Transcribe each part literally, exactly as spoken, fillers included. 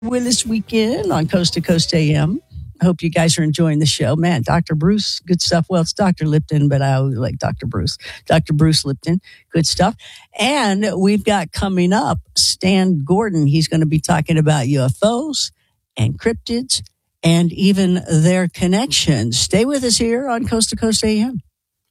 Willis Weekend on Coast to Coast A M. I hope you guys are enjoying the show. Man, Doctor Bruce, good stuff. Well, it's Doctor Lipton, but I always like Doctor Bruce. Doctor Bruce Lipton, good stuff. And we've got coming up Stan Gordon. He's going to be talking about U F Os and cryptids and even their connections. Stay with us here on Coast to Coast A M.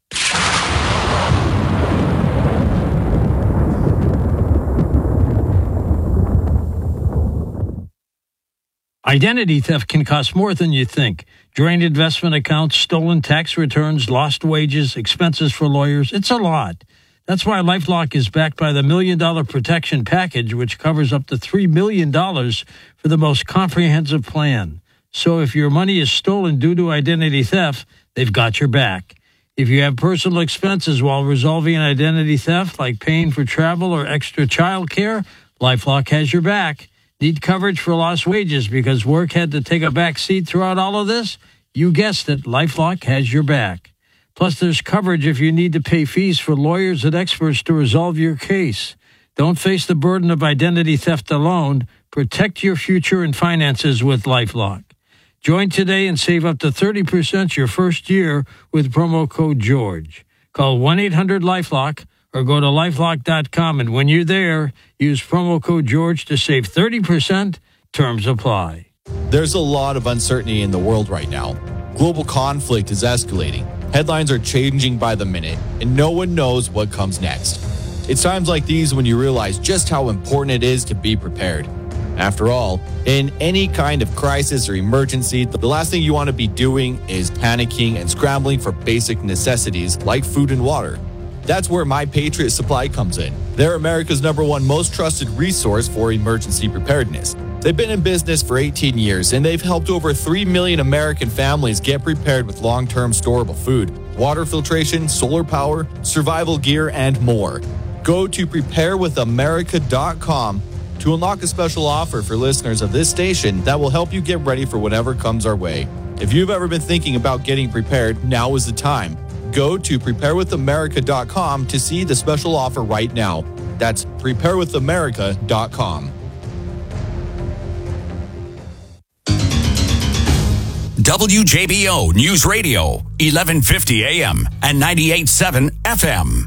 Identity theft can cost more than you think. Drained investment accounts, stolen tax returns, lost wages, expenses for lawyers. It's a lot. That's why LifeLock is backed by the Million Dollar Protection Package, which covers up to three million dollars for the most comprehensive plan. So if your money is stolen due to identity theft, they've got your back. If you have personal expenses while resolving an identity theft, like paying for travel or extra child care, LifeLock has your back. Need coverage for lost wages because work had to take a back seat throughout all of this? You guessed it, LifeLock has your back. Plus, there's coverage if you need to pay fees for lawyers and experts to resolve your case. Don't face the burden of identity theft alone. Protect your future and finances with LifeLock. Join today and save up to thirty percent your first year with promo code George. Call one eight hundred LifeLock or go to lifelock dot com, and when you're there, use promo code George to save thirty percent. Terms apply. There's a lot of uncertainty in the world right now. Global conflict is escalating. Headlines are changing by the minute, and no one knows what comes next. It's times like these when you realize just how important it is to be prepared. After all, in any kind of crisis or emergency, the last thing you want to be doing is panicking and scrambling for basic necessities like food and water. That's where My Patriot Supply comes in. They're America's number one most trusted resource for emergency preparedness. They've been in business for eighteen years, and they've helped over three million American families get prepared with long-term storable food, water filtration, solar power, survival gear, and more. Go to prepare with america dot com to unlock a special offer for listeners of this station that will help you get ready for whatever comes our way. If you've ever been thinking about getting prepared, now is the time. Go to prepare with america dot com to see the special offer right now. That's prepare with america dot com. W J B O News Radio, eleven fifty A M and ninety-eight point seven F M.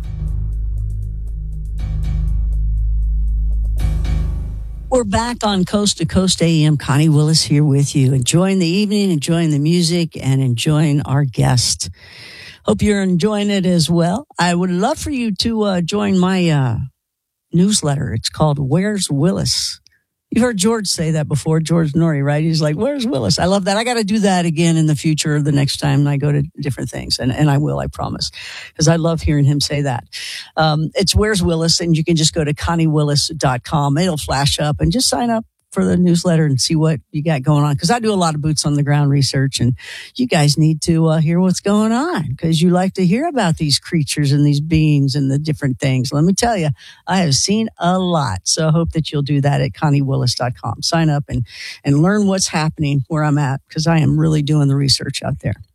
We're back on Coast to Coast A M. Connie Willis here with you, enjoying the evening, enjoying the music, and enjoying our guest. Hope you're enjoying it as well. I would love for you to uh, join my uh, newsletter. It's called Where's Willis? You've heard George say that before, George Norrie, right? He's like, where's Willis? I love that. I got to do that again in the future, the next time I go to different things. And, and I will, I promise, because I love hearing him say that. Um, it's Where's Willis? And you can just go to connie willis dot com. It'll flash up and just sign up for the newsletter and see what you got going on. Because I do a lot of boots on the ground research, and you guys need to uh, hear what's going on because you like to hear about these creatures and these beings and the different things. Let me tell you, I have seen a lot. So I hope that you'll do that at connie willis dot com. Sign up and, and learn what's happening where I'm at because I am really doing the research out there.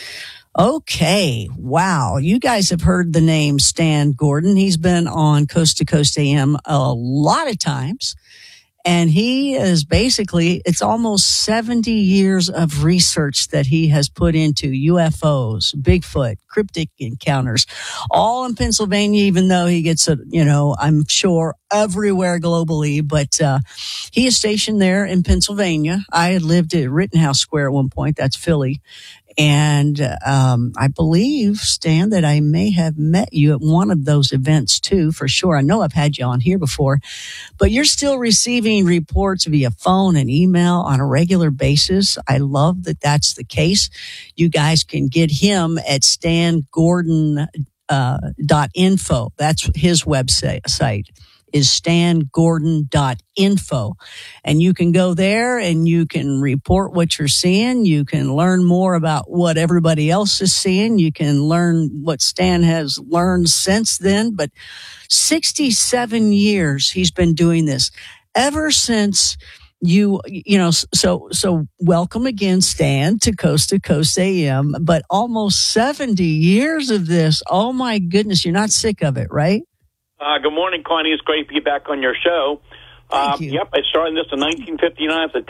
Okay. Wow. You guys have heard the name Stan Gordon. He's been on Coast to Coast A M a lot of times. And he is basically, it's almost seventy years of research that he has put into U F Os, Bigfoot, cryptic encounters, all in Pennsylvania, even though he gets, a, you know, I'm sure everywhere globally. But uh, he is stationed there in Pennsylvania. I had lived at Rittenhouse Square at one point. That's Philly. And um, I believe, Stan, that I may have met you at one of those events, too, for sure. I know I've had you on here before. But you're still receiving reports via phone and email on a regular basis. I love that that's the case. You guys can get him at stan gordon dot info. That's his website. Site is stan gordon dot info. And you can go there and you can report what you're seeing. You can learn more about what everybody else is seeing. You can learn what Stan has learned since then. But sixty-seven years he's been doing this. Ever since you, you know, so, so welcome again, Stan, to Coast to Coast A M, but almost seventy years of this. Oh my goodness. You're not sick of it, right? Uh, good morning, Connie. It's great to be back on your show. Thank Um, you. yep, I started this in nineteen fifty-nine as a